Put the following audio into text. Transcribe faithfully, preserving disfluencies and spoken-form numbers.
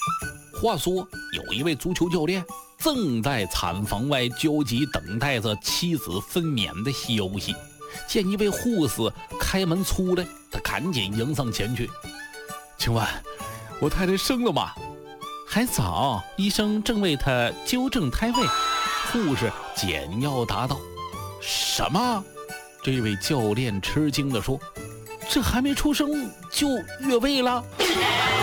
话说，有一位足球教练正在产房外焦急等待着妻子分娩的消息，见一位护士开门出来，他赶紧迎上前去：“请问，我太太生了吗？”“还早，医生正为她纠正胎位。”护士简要答道。“什么？”这位教练吃惊地说，“这还没出生就越位了？”